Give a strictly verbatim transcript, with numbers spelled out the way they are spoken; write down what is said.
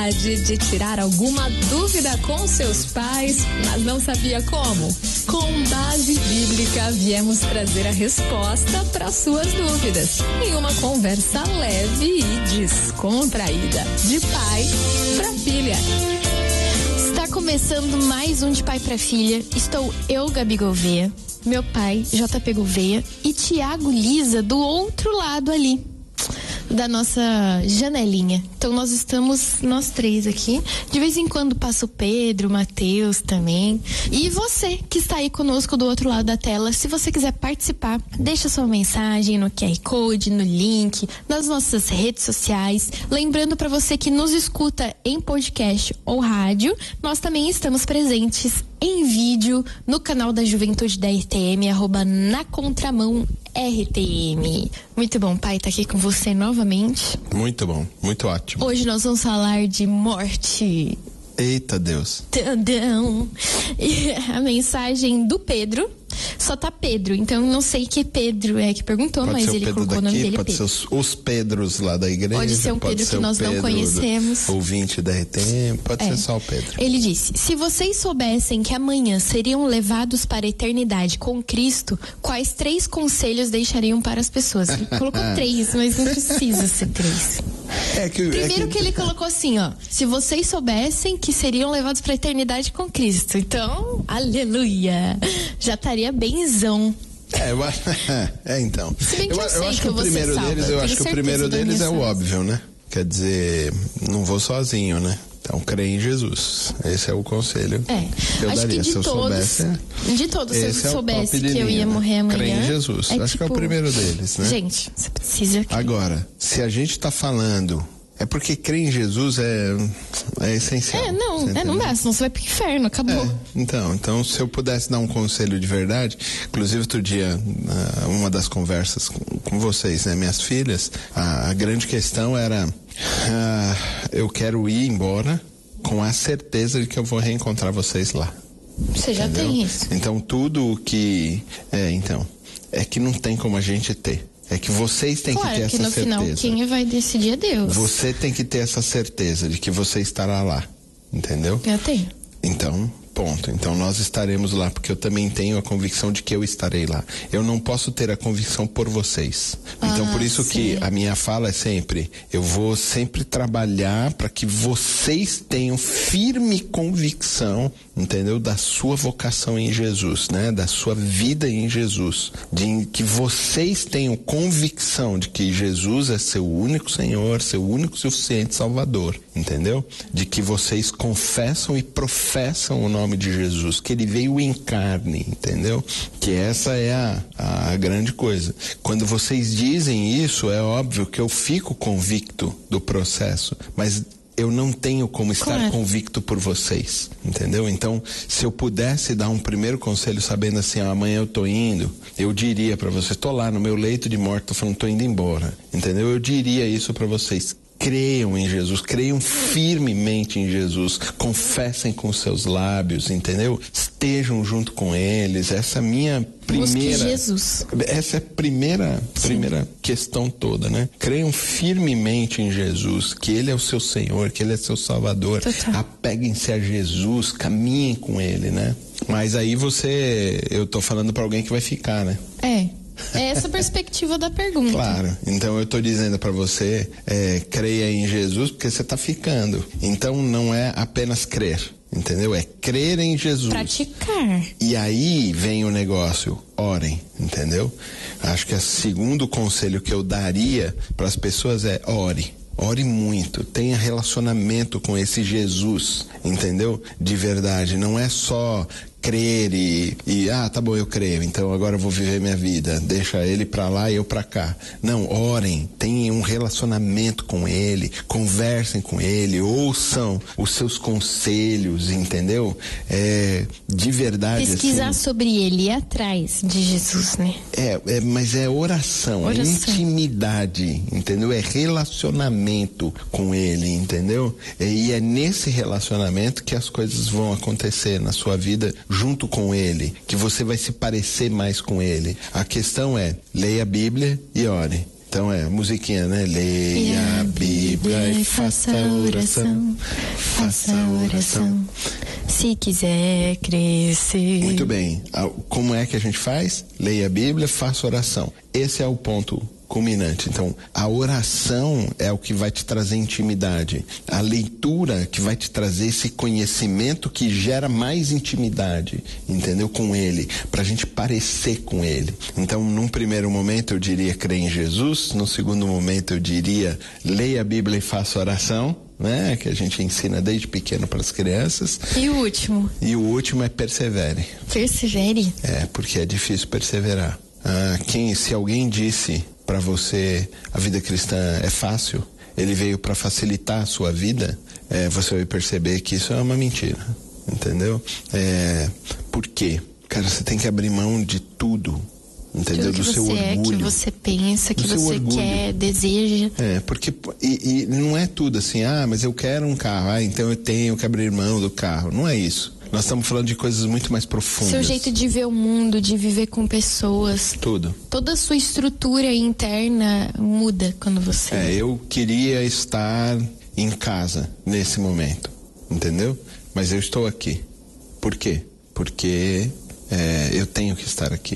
oportunidade de tirar alguma dúvida com seus pais, mas não sabia como? Com Base Bíblica, viemos trazer a resposta para suas dúvidas em uma conversa leve e descontraída, de pai para filha. Está começando mais um de pai para filha. Estou eu, Gabi Gouveia, meu pai, J P Gouveia, e Tiago Lisa do outro lado ali da nossa janelinha. Então nós estamos, nós três aqui. De vez em quando passa o Pedro, o Matheus também. E você que está aí conosco do outro lado da tela, se você quiser participar, deixa sua mensagem no Q R Code, no link, nas nossas redes sociais. Lembrando para você que nos escuta em podcast ou rádio, nós também estamos presentes em vídeo no canal da Juventude da R T M, arroba na contramão R T M. Muito bom, pai, tá aqui com você novamente. Muito bom, muito ótimo. Hoje nós vamos falar de morte. Eita Deus. Tadão. E a mensagem do Pedro, só tá Pedro, então não sei que Pedro é que perguntou, pode mas ser ele Pedro colocou daqui, o nome dele pode Pedro. ser os, os Pedros lá da igreja. Pode ser um pode Pedro ser que nós Pedro não conhecemos. Do, ouvinte da R T M, pode é. ser só o Pedro. Ele disse, se vocês soubessem que amanhã seriam levados para a eternidade com Cristo, quais três conselhos deixariam para as pessoas? Ele colocou três, mas não precisa ser três. É que, Primeiro é que... que ele colocou assim, ó, se vocês soubessem que seriam levados para a eternidade com Cristo, então, aleluia, já estaria benzão. É, eu acho, é então. Se bem que eu, eu, eu sei acho que que eu o vou primeiro ser salva, deles, eu acho que o primeiro deles é o óbvio, né? Quer dizer, não vou sozinho, né? Então, creia em Jesus. Esse é o conselho é. que eu acho daria. Que de se eu todos, soubesse, de todos, se eu esse soubesse é o que eu ia morrer amanhã. Creia em Jesus. É acho tipo, que é o primeiro deles, né? Gente, você precisa crer. Agora, se a gente tá falando... É porque crer em Jesus é, é essencial. É, não, é, não dá, senão você vai pro inferno, acabou. É, então, então, se eu pudesse dar um conselho de verdade, inclusive outro dia, uma das conversas com, com vocês, né, minhas filhas, a, a grande questão era, uh, eu quero ir embora com a certeza de que eu vou reencontrar vocês lá. Você já entendeu? tem isso. Então, tudo o que, é, então, é que não tem como a gente ter. É que vocês têm claro, que ter que essa no certeza. Final, quem vai decidir é Deus. Você tem que ter essa certeza de que você estará lá, entendeu? Eu tenho. Então, ponto. Então nós estaremos lá, porque eu também tenho a convicção de que eu estarei lá. Eu não posso ter a convicção por vocês. Então, ah, por isso sim. que a minha fala é sempre, eu vou sempre trabalhar para que vocês tenham firme convicção, entendeu? Da sua vocação em Jesus, né? Da sua vida em Jesus. De que vocês tenham convicção de que Jesus é seu único Senhor, seu único suficiente Salvador, entendeu? De que vocês confessam e professam o nome de Jesus, que ele veio em carne, entendeu? Que essa é a, a grande coisa. Quando vocês dizem isso, é óbvio que eu fico convicto do processo, mas eu não tenho como estar claro. convicto por vocês, entendeu? Então, se eu pudesse dar um primeiro conselho sabendo assim, ó, amanhã eu tô indo, eu diria para vocês, tô lá no meu leito de morte, tô falando, tô indo embora, entendeu? Eu diria isso para vocês. Creiam em Jesus, creiam firmemente em Jesus, confessem com seus lábios, entendeu? Estejam junto com eles. Essa é a minha primeira... Busque Jesus. Essa é a primeira, primeira questão toda, né? Creiam firmemente em Jesus, que Ele é o seu Senhor, que Ele é seu Salvador. Total. Apeguem-se a Jesus, caminhem com Ele, né? Mas aí você... Eu tô falando para alguém que vai ficar, né? É. É essa a perspectiva da pergunta. Claro, então eu estou dizendo para você, é, creia em Jesus porque você está ficando. Então não é apenas crer, entendeu? É crer em Jesus. Praticar. E aí vem o negócio, orem, entendeu? Acho que o segundo conselho que eu daria para as pessoas é ore. Ore muito, tenha relacionamento com esse Jesus, entendeu? De verdade, não é só crer e, e ah, tá bom, eu creio, então agora eu vou viver minha vida, deixa ele pra lá e eu pra cá. Não, orem, tenham um relacionamento com ele, conversem com ele, ouçam os seus conselhos, entendeu? É, de verdade, pesquisar assim, sobre ele e atrás de Jesus, né? É, é, mas é oração, oração, é intimidade, entendeu? É relacionamento com ele, entendeu? E é nesse relacionamento que as coisas vão acontecer na sua vida junto com ele, que você vai se parecer mais com ele. A questão é, leia a Bíblia e ore. Então é musiquinha, né? Leia a Bíblia e faça a oração. Faça a oração. Se quiser crescer. Muito bem. Como é que a gente faz? Leia a Bíblia, faça oração. Esse é o ponto culminante. Então, a oração é o que vai te trazer intimidade. A leitura que vai te trazer esse conhecimento que gera mais intimidade, entendeu? Com Ele, pra gente parecer com Ele. Então, num primeiro momento eu diria crer em Jesus, no segundo momento eu diria leia a Bíblia e faça oração, né? Que a gente ensina desde pequeno para as crianças. E o último? E o último é persevere. Persevere? É, porque é difícil perseverar. Ah, quem, se alguém disse para você a vida cristã é fácil, ele veio para facilitar a sua vida, é, você vai perceber que isso é uma mentira, entendeu? É, por quê? Cara, você tem que abrir mão de tudo, entendeu? Tudo que do seu você é, orgulho. que você pensa, que do seu você orgulho. quer, deseja. É, porque e, e não é tudo assim, ah, mas eu quero um carro, ah, então eu tenho que abrir mão do carro. Não é isso. Nós estamos falando de coisas muito mais profundas. Seu jeito de ver o mundo, de viver com pessoas. Tudo. Toda a sua estrutura interna muda quando você... É, eu queria estar em casa nesse momento, entendeu? Mas eu estou aqui. Por quê? Porque é, eu tenho que estar aqui.